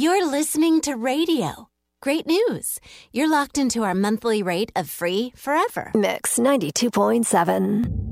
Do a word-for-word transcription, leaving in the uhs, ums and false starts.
You're listening to radio. Great news. You're locked into our monthly rate of free forever. Mix ninety-two point seven.